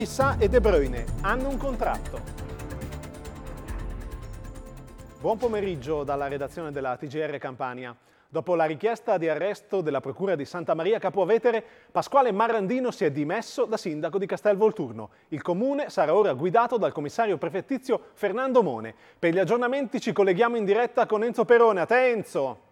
Issa e De Bruyne hanno un contratto. Buon pomeriggio dalla redazione della TGR Campania. Dopo la richiesta di arresto della Procura di Santa Maria Capua Vetere, Pasquale Marrandino si è dimesso da sindaco di Castelvolturno. Il comune sarà ora guidato dal commissario prefettizio Fernando Mone. Per gli aggiornamenti ci colleghiamo in diretta con Enzo Perone. A te Enzo!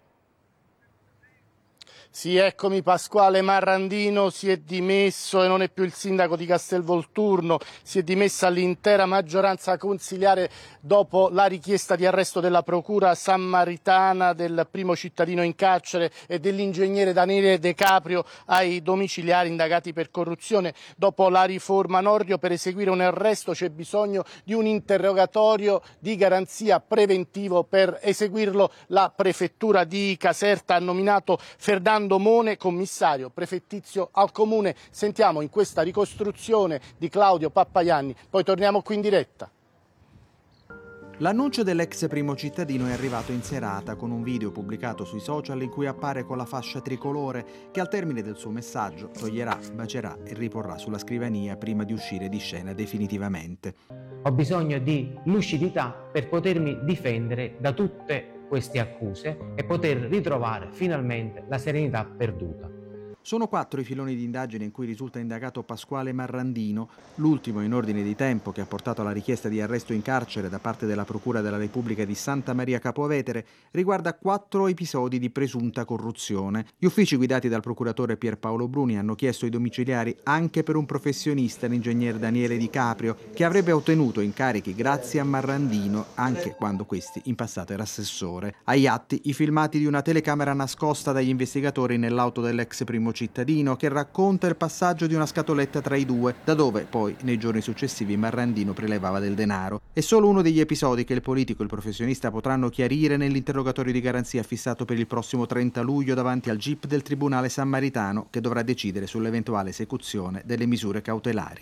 Sì, eccomi, Pasquale Marrandino si è dimesso e non è più il sindaco di Castelvolturno, si è dimessa l'intera maggioranza consiliare dopo la richiesta di arresto della procura sammaritana, del primo cittadino in carcere e dell'ingegnere Daniele De Caprio ai domiciliari indagati per corruzione. Dopo la riforma Nordio, per eseguire un arresto c'è bisogno di un interrogatorio di garanzia preventivo. Per eseguirlo la prefettura di Caserta ha nominato Fernando Mone commissario prefettizio al comune. Sentiamo in questa ricostruzione di Claudio Pappaianni, poi torniamo qui in diretta. L'annuncio dell'ex primo cittadino è arrivato in serata con un video pubblicato sui social in cui appare con la fascia tricolore che al termine del suo messaggio toglierà, bacerà e riporrà sulla scrivania prima di uscire di scena definitivamente. Ho bisogno di lucidità per potermi difendere da tutte queste accuse e poter ritrovare finalmente la serenità perduta. Sono 4 i filoni di indagine in cui risulta indagato Pasquale Marrandino, l'ultimo in ordine di tempo che ha portato alla richiesta di arresto in carcere da parte della Procura della Repubblica di Santa Maria Capua Vetere, riguarda 4 episodi di presunta corruzione. Gli uffici guidati dal procuratore Pierpaolo Bruni hanno chiesto i domiciliari anche per un professionista, l'ingegner Daniele Di Caprio, che avrebbe ottenuto incarichi grazie a Marrandino anche quando questi in passato era assessore. Agli atti i filmati di una telecamera nascosta dagli investigatori nell'auto dell'ex primo cittadino che racconta il passaggio di una scatoletta tra i due, da dove poi nei giorni successivi Marrandino prelevava del denaro. È solo uno degli episodi che il politico e il professionista potranno chiarire nell'interrogatorio di garanzia fissato per il prossimo 30 luglio davanti al GIP del Tribunale Sammaritano, che dovrà decidere sull'eventuale esecuzione delle misure cautelari.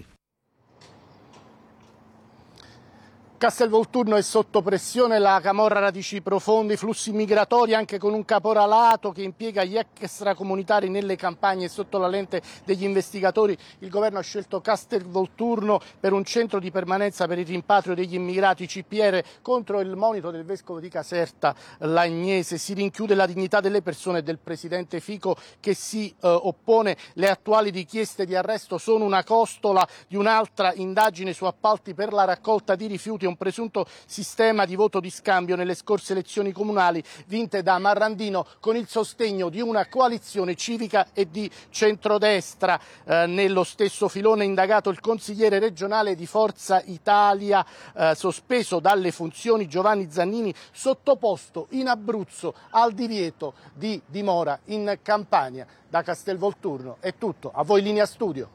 Castelvolturno è sotto pressione, la camorra radici profonde, i flussi migratori anche con un caporalato che impiega gli extracomunitari nelle campagne sotto la lente degli investigatori. Il governo ha scelto Castelvolturno per un centro di permanenza per il rimpatrio degli immigrati. CPR contro il monito del vescovo di Caserta Lagnese. Si rinchiude la dignità delle persone e del presidente Fico che si oppone. Le attuali richieste di arresto sono una costola di un'altra indagine su appalti per la raccolta di rifiuti, un presunto sistema di voto di scambio nelle scorse elezioni comunali vinte da Marrandino con il sostegno di una coalizione civica e di centrodestra. Nello stesso filone indagato il consigliere regionale di Forza Italia, sospeso dalle funzioni, Giovanni Zannini, sottoposto in Abruzzo al divieto di dimora in Campania. Da Castelvolturno è tutto, a voi linea studio.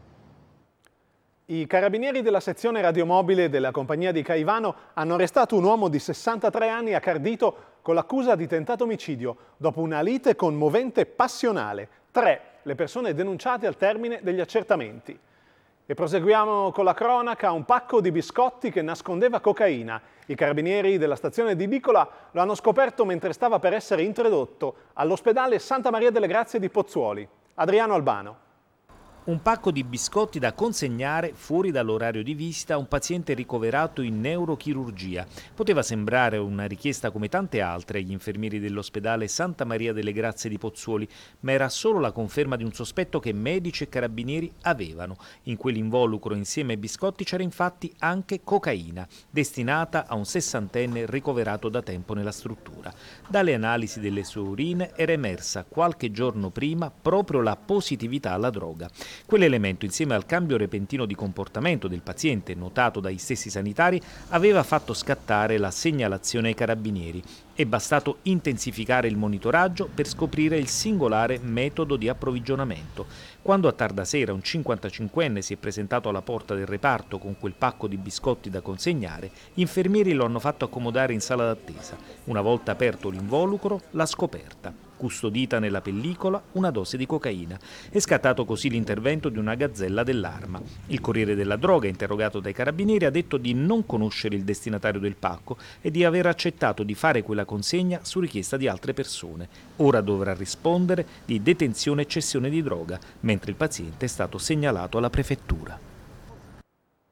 I carabinieri della sezione radiomobile della compagnia di Caivano hanno arrestato un uomo di 63 anni a Cardito con l'accusa di tentato omicidio dopo una lite commovente passionale. 3 le persone denunciate al termine degli accertamenti. E proseguiamo con la cronaca. Un pacco di biscotti che nascondeva cocaina. I carabinieri della stazione di Bicola lo hanno scoperto mentre stava per essere introdotto all'ospedale Santa Maria delle Grazie di Pozzuoli. Adriano Albano. Un pacco di biscotti da consegnare fuori dall'orario di visita a un paziente ricoverato in neurochirurgia. Poteva sembrare una richiesta come tante altre agli infermieri dell'ospedale Santa Maria delle Grazie di Pozzuoli, ma era solo la conferma di un sospetto che medici e carabinieri avevano. In quell'involucro insieme ai biscotti c'era infatti anche cocaina, destinata a un 60enne ricoverato da tempo nella struttura. Dalle analisi delle sue urine era emersa qualche giorno prima proprio la positività alla droga. Quell'elemento, insieme al cambio repentino di comportamento del paziente notato dai stessi sanitari, aveva fatto scattare la segnalazione ai carabinieri. È bastato intensificare il monitoraggio per scoprire il singolare metodo di approvvigionamento. Quando a tarda sera un 55enne si è presentato alla porta del reparto con quel pacco di biscotti da consegnare, gli infermieri lo hanno fatto accomodare in sala d'attesa. Una volta aperto l'involucro, l'ha scoperta. Custodita nella pellicola una dose di cocaina. È scattato così l'intervento di una gazzella dell'Arma. Il Corriere della Droga, interrogato dai carabinieri, ha detto di non conoscere il destinatario del pacco e di aver accettato di fare quella consegna su richiesta di altre persone. Ora dovrà rispondere di detenzione e cessione di droga, mentre il paziente è stato segnalato alla prefettura.